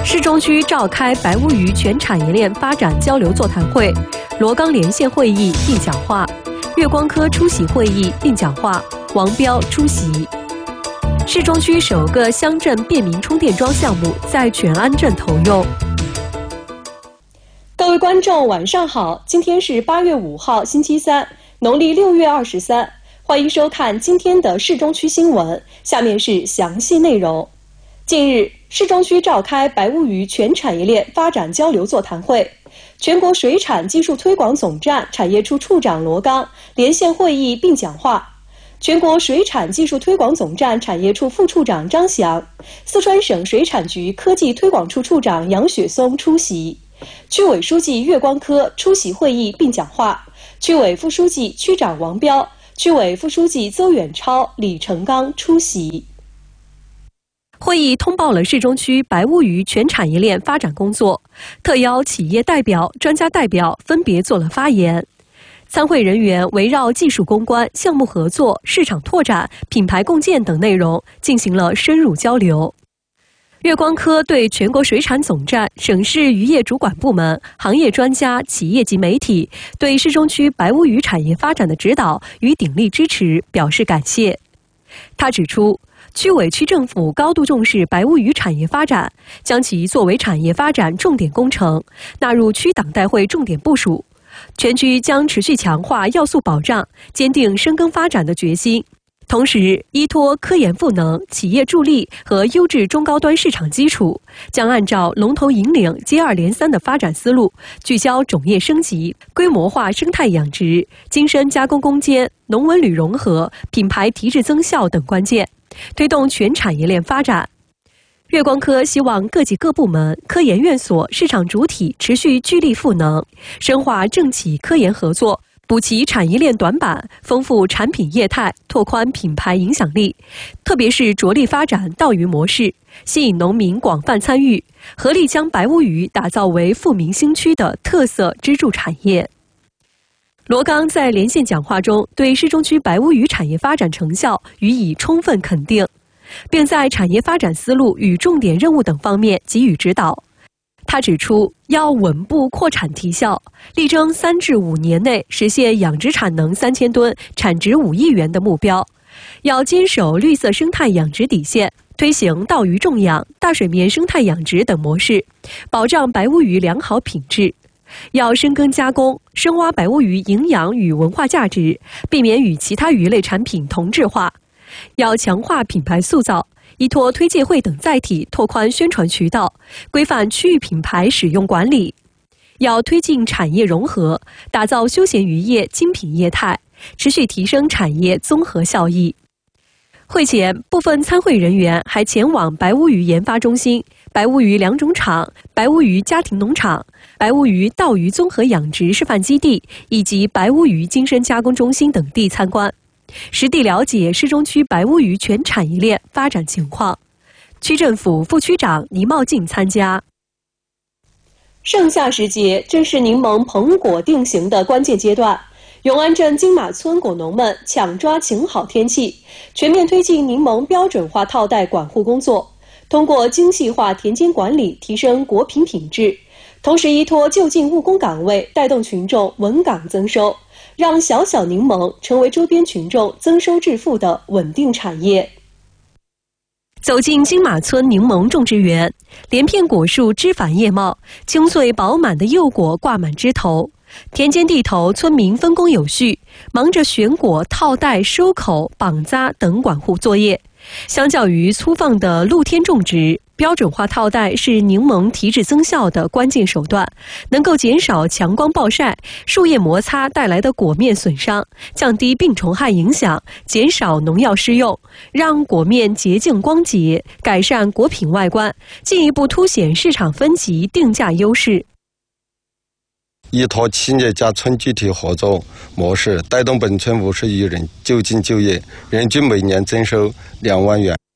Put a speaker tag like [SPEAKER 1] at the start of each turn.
[SPEAKER 1] 市中区召开白乌鱼全产业链发展交流座谈会，罗岗连线会议并讲话，粤光科出席会议并讲话，王彪出席。市中区首个乡镇便民充电桩项目在全安镇投用。各位观众，晚上好！今天是8月5号，星期三，农历6月23。欢迎收看今天的市中区新闻，下面是详细内容。近日，市中区召开白乌鱼全产业链发展交流座谈会，全国水产技术推广总站产业处处长罗刚连线会议并讲话。全国水产技术推广总站产业处副处长张翔、四川省水产局科技推广处处长杨雪松出席。区委书记粤光科出席会议并讲话，区委副书记、区长王彪、区委副书记邹远超、李成刚出席。会议通报了市中区白乌鱼全产业链发展工作，特邀企业代表、专家代表分别做了发言。参会人员围绕技术攻关、项目合作、市场拓展、品牌共建等内容进行了深入交流。粤光科对全国水产总站、省市渔业主管部门、行业专家、企业及媒体对市中区白乌鱼产业发展的指导与鼎力支持表示感谢。他指出，区委区政府高度重视白乌鱼产业发展，将其作为产业发展重点工程纳入区党代会重点部署。全区将持续强化要素保障，坚定深耕发展的决心。同时，依托科研赋能、企业助力和优质中高端市场基础，将按照龙头引领、接二连三的发展思路，聚焦种业升级、规模化生态养殖、精深加工攻坚、农文旅融合、品牌提质增效等关键，推动全产业链发展。粤光科希望各级各部门、科研院所、市场主体持续聚力赋能，深化政企科研合作，补齐产业链短板，丰富产品业态，拓宽品牌影响力。特别是着力发展稻鱼模式，吸引农民广泛参与，合力将白乌鱼打造为富民新区的特色支柱产业。罗刚在连线讲话中对市中区白乌鱼产业发展成效予以充分肯定，并在产业发展思路与重点任务等方面给予指导。他指出，要稳步扩产提效，力争3至5年内实现养殖产能3000吨、产值5亿元的目标。要坚守绿色生态养殖底线，推行稻鱼种养、大水面生态养殖等模式，保障白乌鱼良好品质。要深耕加工，深挖白乌鱼营养与文化价值，避免与其他鱼类产品同质化。要强化品牌塑造，依托推介会等载体拓宽宣传渠道，规范区域品牌使用管理。要推进产业融合，打造休闲渔业精品业态，持续提升产业综合效益。会前，部分参会人员还前往白乌鱼研发中心、白乌鱼良种场、白乌鱼家庭农场、白乌鱼稻鱼综合养殖示范基地以及白乌鱼精深加工中心等地参观，实地了解市中区白乌鱼全产业链发展情况。区政府副区长倪茂进参加。盛夏时节正是柠檬膨果定型的关键阶段，永安镇金马村果农们抢抓晴好天气，全面推进柠檬标准化套袋管护工作，通过精细化田间管理提升果品品质，同时依托就近务工岗位带动群众稳岗增收，让小小柠檬成为周边群众增收致富的稳定产业。走进金马村柠檬种植园，连片果树枝繁叶茂，青翠饱满的幼果挂满枝头。田间地头，村民分工有序，忙着选果、套袋、收口、绑扎等管护作业。相较于粗放的露天种植，标准化套袋是柠檬提质增效的关键手段，能够减少强光暴晒、树叶摩擦带来的果面损伤，降低病虫害影响，减少农药施用，让果面洁净光洁，改善果品外观，进一步凸显市场分级定价优势。
[SPEAKER 2] 依托企业加村集体合作模式，带动本村51人就近就业，人均每年增收2万元。